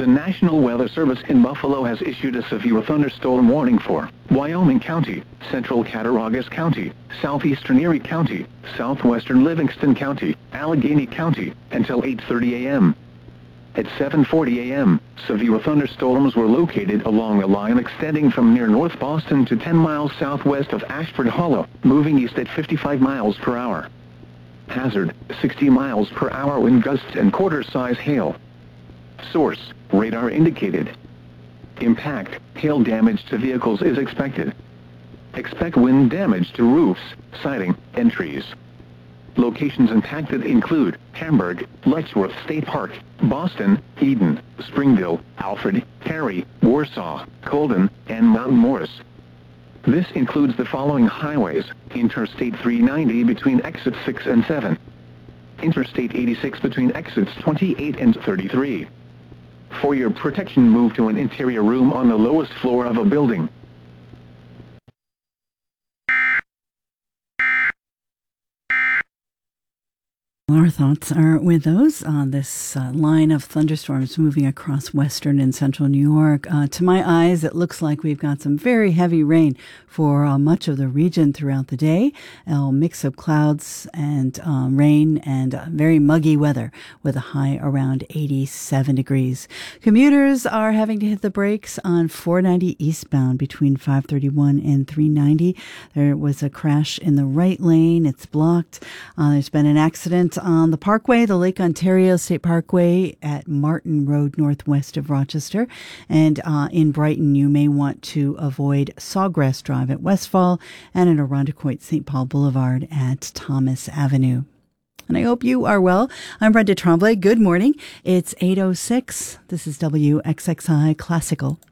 The National Weather Service in Buffalo has issued a severe thunderstorm warning for Wyoming County, Central Cattaraugus County, Southeastern Erie County, Southwestern Livingston County, Allegheny County, until 8:30 a.m. At 7:40 a.m., severe thunderstorms were located along a line extending from near North Boston to 10 miles southwest of Ashford Hollow, moving east at 55 miles per hour. Hazard, 60 miles per hour wind gusts and quarter-size hail. Source, radar indicated. Impact, hail damage to vehicles is expected. Expect wind damage to roofs, siding, and trees. Locations impacted include Hamburg, Letchworth State Park, Boston, Eden, Springville, Alfred, Cary, Warsaw, Colden, and Mount Morris. This includes the following highways: Interstate 390 between exits 6 and 7. Interstate 86 between exits 28 and 33. For your protection, move to an interior room on the lowest floor of a building. Our thoughts are with those on this line of thunderstorms moving across western and central New York. To my eyes, it looks like we've got some very heavy rain for much of the region throughout the day. A mix of clouds and rain and very muggy weather with a high around 87 degrees. Commuters are having to hit the brakes on 490 eastbound between 531 and 390. There was a crash in the right lane. It's blocked. There's been an accident on the Parkway, the Lake Ontario State Parkway at Martin Road, northwest of Rochester. And in Brighton, you may want to avoid Sawgrass Drive at Westfall and at Irondequoit St. Paul Boulevard at Thomas Avenue. And I hope you are well. I'm Brenda Tremblay. Good morning. It's 8:06. This is WXXI Classical.